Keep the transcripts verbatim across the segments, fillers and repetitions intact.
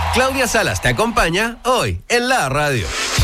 Claudia Salas te acompaña hoy en la radio.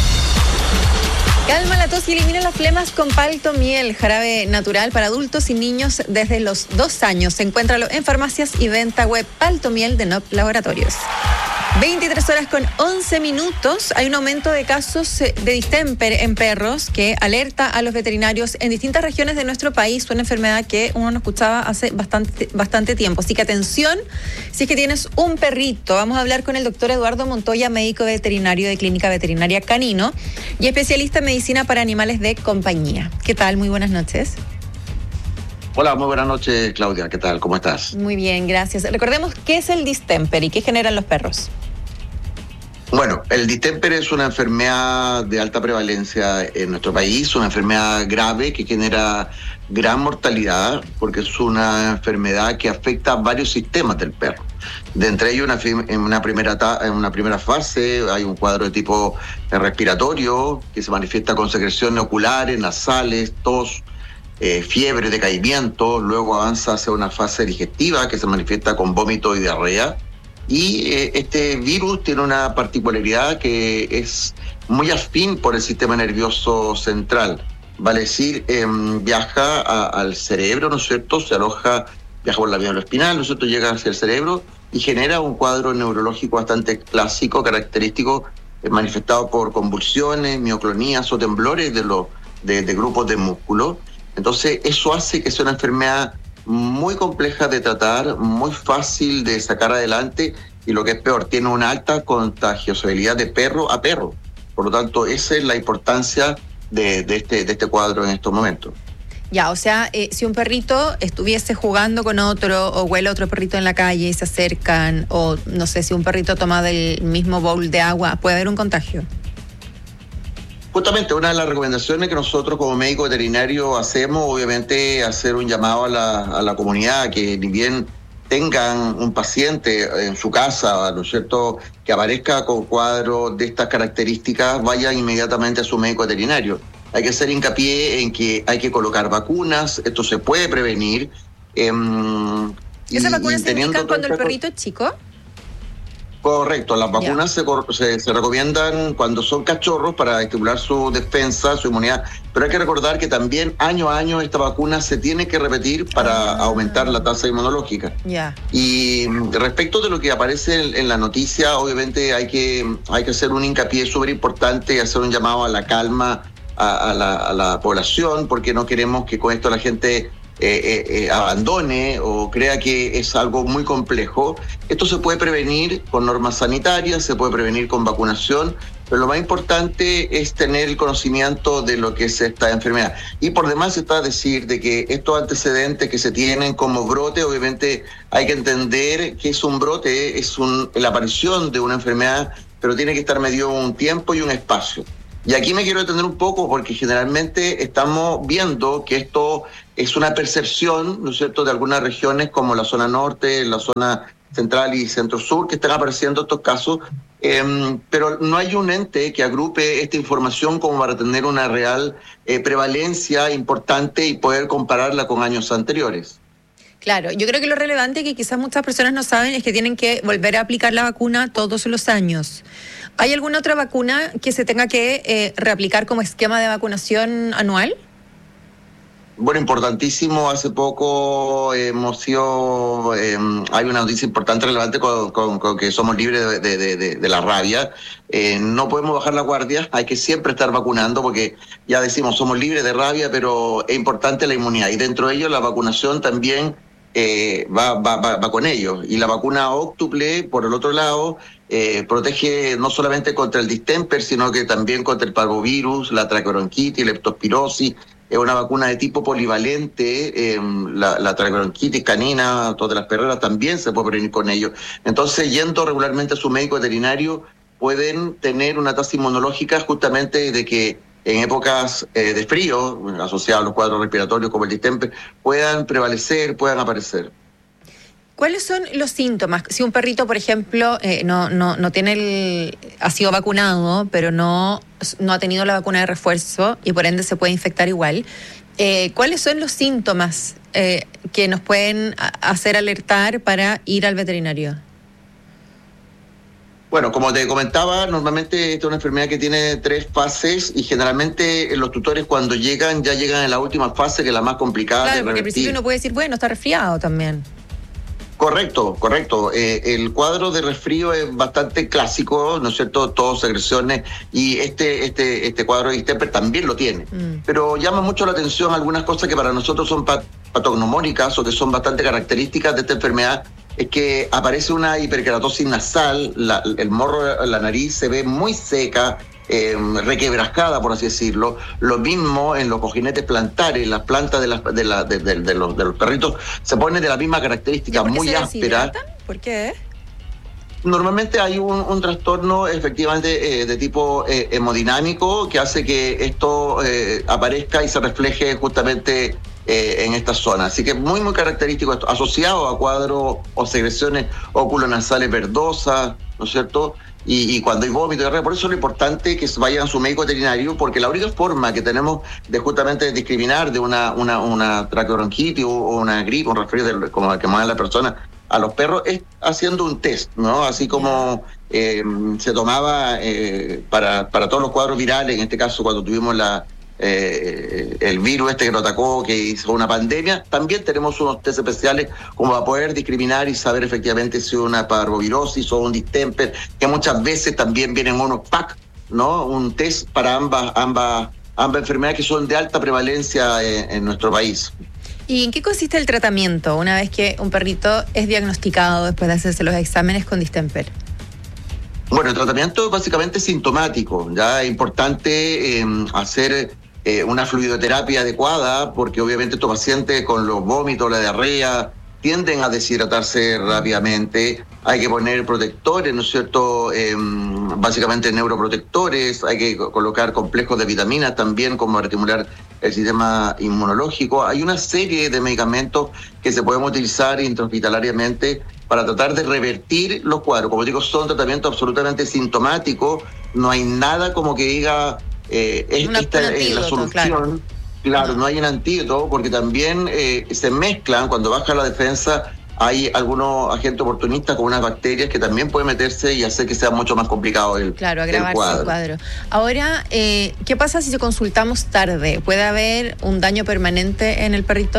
Calma la tos y elimina las flemas con Paltomiel, jarabe natural para adultos y niños desde los dos años. Encuéntralo en farmacias y venta web. Paltomiel de N O P Laboratorios. veintitrés horas con once minutos. Hay un aumento de casos de distemper en perros que alerta a los veterinarios en distintas regiones de nuestro país. Una enfermedad que uno no escuchaba hace bastante, bastante tiempo. Así que atención, si es que tienes un perrito. Vamos a hablar con el doctor Eduardo Montoya, médico veterinario de Clínica Veterinaria Canino y especialista en medicina para animales de compañía. ¿Qué tal? Muy buenas noches. Hola, muy buenas noches, Claudia. ¿Qué tal? ¿Cómo estás? Muy bien, gracias. Recordemos qué es el distemper y qué generan los perros. Bueno, el distemper es una enfermedad de alta prevalencia en nuestro país, una enfermedad grave que genera gran mortalidad porque es una enfermedad que afecta a varios sistemas del perro. De entre ellos, una, en, una primera ta, en una primera fase hay un cuadro de tipo respiratorio que se manifiesta con secreciones oculares, nasales, tos, eh, fiebre, decaimiento. Luego avanza hacia una fase digestiva que se manifiesta con vómito y diarrea. Y eh, este virus tiene una particularidad que es muy afín por el sistema nervioso central. Vale decir, eh, viaja a, al cerebro, ¿no es cierto? Se aloja, viaja por la médula espinal, ¿no es cierto? Llega hacia el cerebro y genera un cuadro neurológico bastante clásico, característico, eh, manifestado por convulsiones, mioclonías o temblores de, los, de, de grupos de músculo. Entonces, eso hace que sea una enfermedad muy compleja de tratar, muy fácil de sacar adelante y lo que es peor, tiene una alta contagiosabilidad de perro a perro. Por lo tanto, esa es la importancia de, de, este, de este cuadro en estos momentos. Ya, o sea, eh, si un perrito estuviese jugando con otro o huele otro perrito en la calle y se acercan, o no sé, si un perrito toma del mismo bowl de agua, ¿puede haber un contagio? Justamente una de las recomendaciones que nosotros como médico veterinario hacemos, obviamente, hacer un llamado a la, a la comunidad que ni bien tengan un paciente en su casa, ¿no es cierto?, que aparezca con cuadros de estas características, vayan inmediatamente a su médico veterinario. Hay que hacer hincapié en que hay que colocar vacunas, esto se puede prevenir. Eh, ¿Esas vacunas se indican cuando el perrito es chico? Correcto, las vacunas se, se, se recomiendan cuando son cachorros para estimular su defensa, su inmunidad, pero hay que recordar que también año a año esta vacuna se tiene que repetir para ah. aumentar la tasa inmunológica. Yeah. Y respecto de lo que aparece en, en la noticia, obviamente hay que, hay que hacer un hincapié súper importante y hacer un llamado a la calma a, a, la, a la población, porque no queremos que con esto la gente Eh, eh, eh, abandone o crea que es algo muy complejo. Esto se puede prevenir con normas sanitarias, se puede prevenir con vacunación, pero lo más importante es tener el conocimiento de lo que es esta enfermedad. Y por demás está decir de que estos antecedentes que se tienen como brote, obviamente hay que entender que es un brote, es un, la aparición de una enfermedad, pero tiene que estar medido un tiempo y un espacio. Y aquí me quiero detener un poco porque generalmente estamos viendo que esto es una percepción, ¿no es cierto?, de algunas regiones como la zona norte, la zona central y centro-sur, que están apareciendo estos casos, eh, pero no hay un ente que agrupe esta información como para tener una real eh, prevalencia importante y poder compararla con años anteriores. Claro, yo creo que lo relevante que quizás muchas personas no saben es que tienen que volver a aplicar la vacuna todos los años. ¿Hay alguna otra vacuna que se tenga que eh, reaplicar como esquema de vacunación anual? Bueno, importantísimo. Hace poco hemos sido, eh, hay una noticia importante, relevante, con, con, con que somos libres de, de, de, de la rabia. Eh, no podemos bajar la guardia, hay que siempre estar vacunando porque ya decimos, somos libres de rabia, pero es importante la inmunidad. Y dentro de ello la vacunación también eh, va, va, va, va con ello. Y la vacuna óctuple, por el otro lado, eh, protege no solamente contra el distemper, sino que también contra el parvovirus, la traqueobronquitis, leptospirosis. Es una vacuna de tipo polivalente, eh, la, la traqueobronquitis canina, todas las perreras también se puede prevenir con ello. Entonces, yendo regularmente a su médico veterinario, pueden tener una tasa inmunológica justamente de que en épocas eh, de frío, asociados a los cuadros respiratorios como el distemper, puedan prevalecer, puedan aparecer. ¿Cuáles son los síntomas? Si un perrito, por ejemplo, eh, no, no, no tiene el, ha sido vacunado, pero no, no ha tenido la vacuna de refuerzo y por ende se puede infectar igual, eh, ¿cuáles son los síntomas eh, que nos pueden hacer alertar para ir al veterinario? Bueno, como te comentaba, normalmente esta es una enfermedad que tiene tres fases y generalmente los tutores cuando llegan, ya llegan en la última fase, que es la más complicada. Claro, de porque al principio uno puede decir, bueno, está resfriado también. Correcto, correcto. Eh, el cuadro de resfrío es bastante clásico, ¿no es cierto? Todos secreciones, y este este este cuadro de distemper también lo tiene. Mm. Pero llama mucho la atención algunas cosas que para nosotros son pat- patognomónicas o que son bastante características de esta enfermedad, es que aparece una hiperkeratosis nasal, la, el morro, la nariz se ve muy seca, Eh, requebrajada, por así decirlo. Lo mismo en los cojinetes plantares, las plantas de, las, de, la, de, de, de, los, de los perritos se ponen de la misma característica, muy áspera. ¿Por qué? Normalmente hay un, un trastorno efectivamente eh, de tipo eh, hemodinámico que hace que esto eh, aparezca y se refleje justamente eh, en esta zona. Así que muy, muy característico esto, asociado a cuadros o secreciones oculonasales verdosas, ¿no es cierto? Y, y cuando hay vómito y diarrea, por eso es lo importante que vayan a su médico veterinario, porque la única forma que tenemos de justamente discriminar de una una, una traqueobronquitis o una gripe, un resfrío de, como el que mueve la persona a los perros, es haciendo un test, ¿no? Así como eh, se tomaba eh, para, para todos los cuadros virales, en este caso cuando tuvimos la Eh, el virus este que nos atacó, que hizo una pandemia, también tenemos unos test especiales como para poder discriminar y saber efectivamente si es una parvovirosis o un distemper, que muchas veces también vienen unos pack, ¿no? Un test para ambas ambas ambas enfermedades que son de alta prevalencia en, en nuestro país. ¿Y en qué consiste el tratamiento una vez que un perrito es diagnosticado después de hacerse los exámenes con distemper? Bueno, el tratamiento es básicamente sintomático. Ya es importante eh, hacer eh, una fluidoterapia adecuada, porque obviamente estos pacientes con los vómitos, la diarrea, tienden a deshidratarse rápidamente. Hay que poner protectores, ¿no es cierto? Eh, básicamente neuroprotectores, hay que colocar complejos de vitaminas también, como para estimular el sistema inmunológico. Hay una serie de medicamentos que se pueden utilizar intrahospitalariamente para tratar de revertir los cuadros. Como digo, son tratamientos absolutamente sintomáticos, no hay nada como que diga, eh, esta es la solución. Claro. Claro, no hay un antídoto, porque también eh, se mezclan, cuando baja la defensa, hay algunos agentes oportunistas con unas bacterias que también pueden meterse y hacer que sea mucho más complicado el, claro, agravarse el cuadro. el cuadro. Ahora, eh, ¿qué pasa si consultamos tarde? ¿Puede haber un daño permanente en el perrito?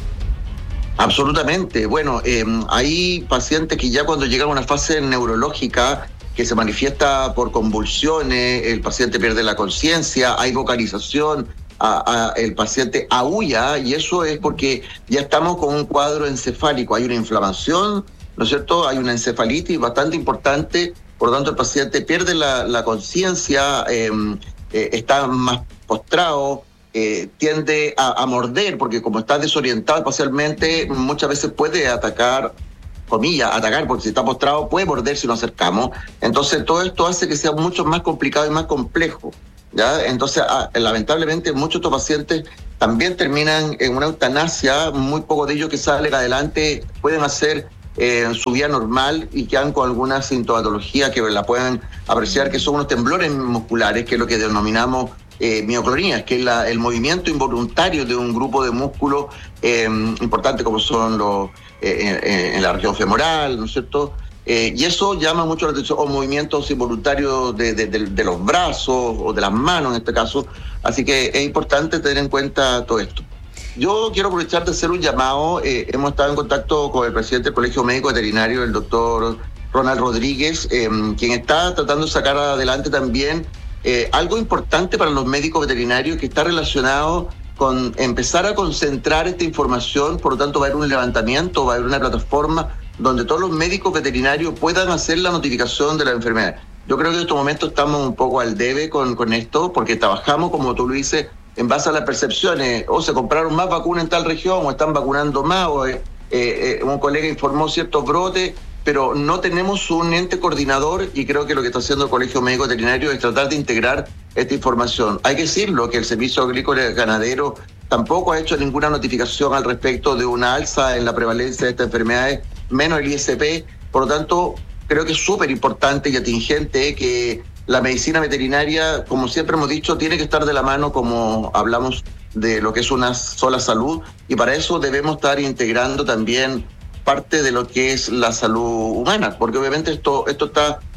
Absolutamente. Bueno, eh, hay pacientes que ya cuando llegan a una fase neurológica que se manifiesta por convulsiones, el paciente pierde la conciencia, hay vocalización, A, a, el paciente aúlla, y eso es porque ya estamos con un cuadro encefálico, hay una inflamación, ¿no es cierto? Hay una encefalitis bastante importante, por lo tanto el paciente pierde la, la conciencia, eh, eh, está más postrado, eh, tiende a, a morder, porque como está desorientado espacialmente, muchas veces puede atacar, comillas, atacar, porque si está postrado puede morder si nos acercamos. Entonces todo esto hace que sea mucho más complicado y más complejo. ¿Ya? Entonces, ah, lamentablemente, muchos de estos pacientes también terminan en una eutanasia. Muy pocos de ellos que salen adelante pueden hacer eh, su vida normal y quedan con alguna sintomatología que la pueden apreciar, que son unos temblores musculares, que es lo que denominamos eh, mioclonías, que es la, el movimiento involuntario de un grupo de músculos eh, importantes, como son los eh, eh, en la región femoral, ¿no es cierto? Eh, y eso llama mucho la atención, o movimientos involuntarios de, de, de, de los brazos o de las manos en este caso. Así que es importante tener en cuenta todo esto. Yo quiero aprovechar de hacer un llamado. Eh, hemos estado en contacto con el presidente del Colegio Médico Veterinario, el doctor Ronald Rodríguez, eh, quien está tratando de sacar adelante también eh, algo importante para los médicos veterinarios, que está relacionado con empezar a concentrar esta información. Por lo tanto, va a haber un levantamiento, va a haber una plataforma donde todos los médicos veterinarios puedan hacer la notificación de la enfermedad. Yo creo que en estos momentos estamos un poco al debe con, con esto, porque trabajamos, como tú lo dices, en base a las percepciones. O se compraron más vacunas en tal región, o están vacunando más, o eh, eh, un colega informó ciertos brotes, pero no tenemos un ente coordinador, y creo que lo que está haciendo el Colegio Médico Veterinario es tratar de integrar esta información. Hay que decirlo, que el Servicio Agrícola y Ganadero tampoco ha hecho ninguna notificación al respecto de una alza en la prevalencia de estas enfermedades, menos el I S P. Por lo tanto, creo que es súper importante y atingente que la medicina veterinaria, como siempre hemos dicho, tiene que estar de la mano, como hablamos de lo que es una sola salud, y para eso debemos estar integrando también parte de lo que es la salud humana, porque obviamente esto esto está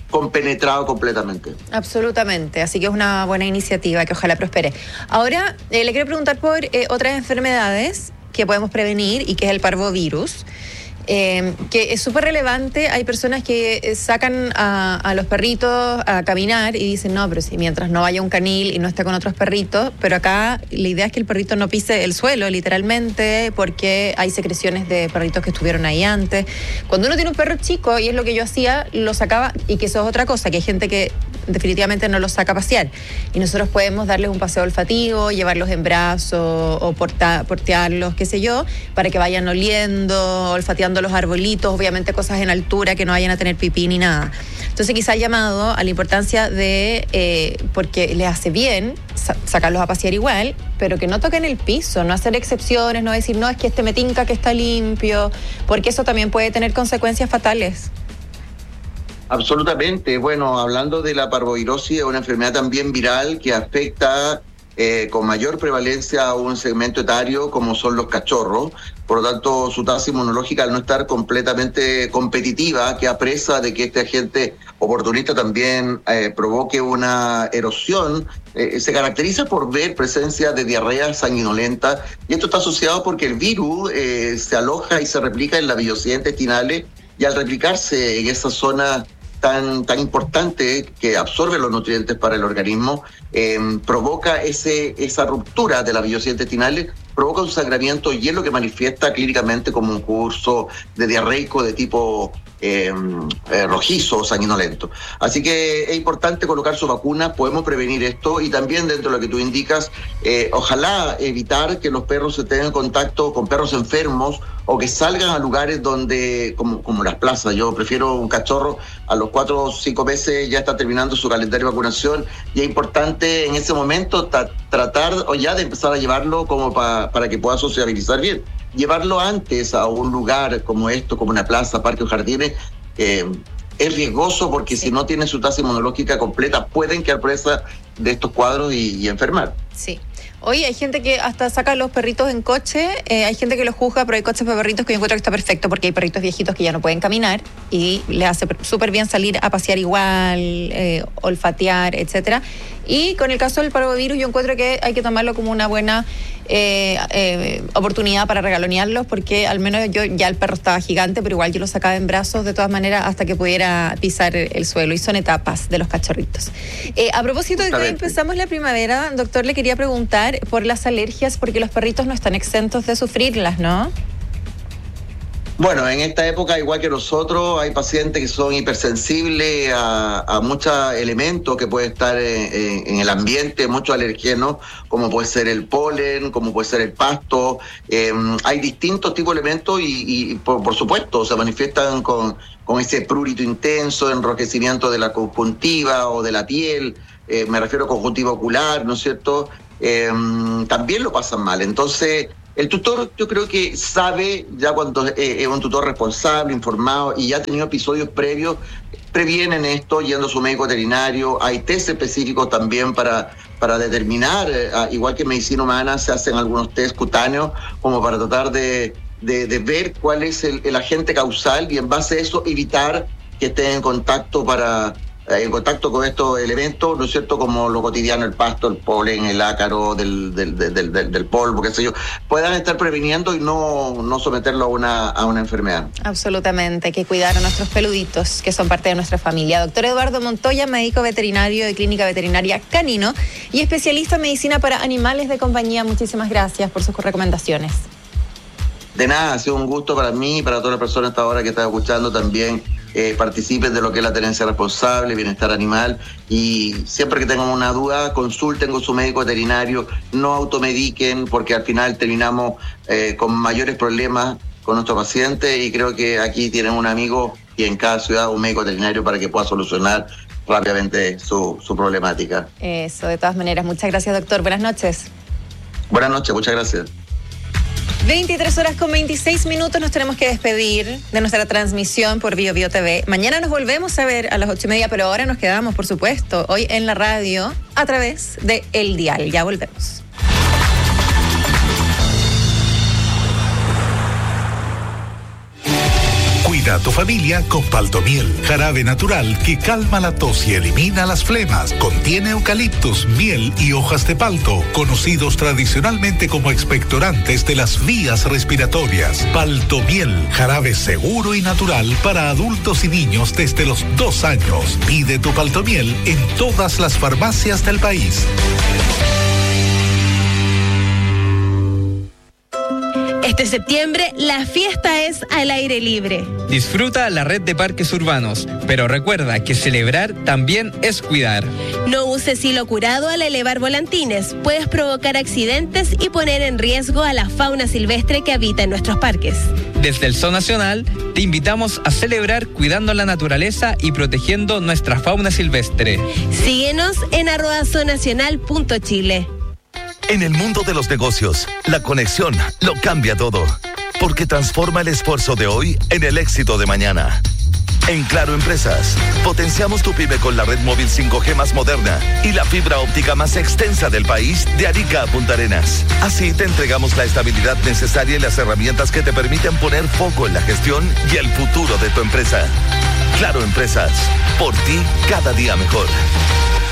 compenetrado completamente. Absolutamente, así que es una buena iniciativa que ojalá prospere. Ahora, eh, le quiero preguntar por eh, otras enfermedades que podemos prevenir y que es el parvovirus. Eh, que es súper relevante. Hay personas que sacan a, a los perritos a caminar y dicen, no, pero si mientras no vaya un canil y no esté con otros perritos, pero acá la idea es que el perrito no pise el suelo, literalmente, porque hay secreciones de perritos que estuvieron ahí antes. Cuando uno tiene un perro chico, y es lo que yo hacía, lo sacaba, y que eso es otra cosa, que hay gente que definitivamente no los saca a pasear, y nosotros podemos darles un paseo olfativo, llevarlos en brazos o porta, portearlos, qué sé yo, para que vayan oliendo, olfateando los arbolitos, obviamente cosas en altura que no vayan a tener pipí ni nada. Entonces quizá llamado a la importancia de, eh, porque les hace bien sa- sacarlos a pasear igual, pero que no toquen el piso, no hacer excepciones, no decir, no, es que este me tinca que está limpio, porque eso también puede tener consecuencias fatales. Absolutamente. Bueno, hablando de la parvovirosis, es una enfermedad también viral que afecta eh, con mayor prevalencia a un segmento etario como son los cachorros. Por lo tanto, su tasa inmunológica, al no estar completamente competitiva, queda presa de que este agente oportunista también eh, provoque una erosión. Eh, se caracteriza por ver presencia de diarrea sanguinolenta, y esto está asociado porque el virus eh, se aloja y se replica en las vellosidades intestinales, y al replicarse en esa zona tan, tan importante que absorbe los nutrientes para el organismo, eh, provoca ese, esa ruptura de las vellosidades intestinales, provoca un sangramiento, y es lo que manifiesta clínicamente como un curso de diarreico de tipo eh, eh, rojizo o sanguinolento. Así que es importante colocar su vacuna, podemos prevenir esto, y también dentro de lo que tú indicas, eh, ojalá evitar que los perros se tengan contacto con perros enfermos o que salgan a lugares donde, como, como las plazas. Yo prefiero un cachorro a los cuatro o cinco meses ya está terminando su calendario de vacunación, y es importante en ese momento ta- tratar o ya de empezar a llevarlo como pa, para que pueda sociabilizar bien. Llevarlo antes a un lugar como esto, como una plaza, parque o jardines, eh, es riesgoso porque sí. Si no tiene su tasa inmunológica completa, pueden quedar presa de estos cuadros y, y enfermar. Sí. Oye, hay gente que hasta saca a los perritos en coche, eh, hay gente que los juzga, pero hay coches para perritos que yo encuentro que está perfecto, porque hay perritos viejitos que ya no pueden caminar y les hace súper bien salir a pasear igual, eh, olfatear, etcétera. Y con el caso del parvovirus, yo encuentro que hay que tomarlo como una buena eh, eh, oportunidad para regalonearlos, porque al menos yo, ya el perro estaba gigante, pero igual yo lo sacaba en brazos de todas maneras hasta que pudiera pisar el suelo, y son etapas de los cachorritos. Eh, a propósito de que hoy empezamos la primavera, doctor, le quería preguntar por las alergias, porque los perritos no están exentos de sufrirlas, ¿no? Bueno, en esta época, igual que nosotros, hay pacientes que son hipersensibles a, a muchos elementos que pueden estar en, en el ambiente, muchos alergenos, como puede ser el polen, como puede ser el pasto. Eh, hay distintos tipos de elementos y, y por, por supuesto, se manifiestan con, con ese prurito intenso, enrojecimiento de la conjuntiva o de la piel, eh, me refiero a conjuntiva ocular, ¿no es cierto? Eh, también lo pasan mal. Entonces, el tutor, yo creo que sabe, ya cuando eh, es un tutor responsable, informado y ya ha tenido episodios previos, previenen esto yendo a su médico veterinario. Hay test específicos también para, para determinar, eh, igual que en medicina humana se hacen algunos test cutáneos como para tratar de, de, de ver cuál es el, el agente causal, y en base a eso evitar que estén en contacto para... en contacto con estos elementos, ¿no es cierto?, como lo cotidiano, el pasto, el polen, el ácaro del, del, del, del, del polvo, qué sé yo, puedan estar previniendo y no, no someterlo a una, a una enfermedad. Absolutamente, hay que cuidar a nuestros peluditos, que son parte de nuestra familia. Doctor Eduardo Montoya, médico veterinario de Clínica Veterinaria Canino y especialista en medicina para animales de compañía. Muchísimas gracias por sus recomendaciones. De nada, ha sido un gusto para mí y para todas las personas hasta ahora que están escuchando también. Eh, participen de lo que es la tenencia responsable, bienestar animal, y siempre que tengan una duda, consulten con su médico veterinario, no automediquen, porque al final terminamos eh, con mayores problemas con nuestros pacientes, y creo que aquí tienen un amigo y en cada ciudad un médico veterinario para que pueda solucionar rápidamente su, su problemática. Eso, de todas maneras. Muchas gracias, doctor. Buenas noches. Buenas noches, muchas gracias. veintitrés horas con veintiséis minutos, nos tenemos que despedir de nuestra transmisión por Bio Bio T V. Mañana nos volvemos a ver a las ocho y media, pero ahora nos quedamos, por supuesto, hoy en la radio a través de El Dial. Ya volvemos. Cuida a tu familia con Paltomiel, jarabe natural que calma la tos y elimina las flemas. Contiene eucaliptus, miel y hojas de palto, conocidos tradicionalmente como expectorantes de las vías respiratorias. Paltomiel, jarabe seguro y natural para adultos y niños desde los dos años. Pide tu Paltomiel en todas las farmacias del país. Este septiembre, la fiesta es al aire libre. Disfruta la red de parques urbanos, pero recuerda que celebrar también es cuidar. No uses hilo curado al elevar volantines. Puedes provocar accidentes y poner en riesgo a la fauna silvestre que habita en nuestros parques. Desde el Zoo Nacional, te invitamos a celebrar cuidando la naturaleza y protegiendo nuestra fauna silvestre. Síguenos en arroba zoonacional punto chile. En el mundo de los negocios, la conexión lo cambia todo, porque transforma el esfuerzo de hoy en el éxito de mañana. En Claro Empresas, potenciamos tu pyme con la red móvil cinco G más moderna y la fibra óptica más extensa del país de Arica a Punta Arenas. Así te entregamos la estabilidad necesaria y las herramientas que te permiten poner foco en la gestión y el futuro de tu empresa. Claro Empresas, por ti cada día mejor.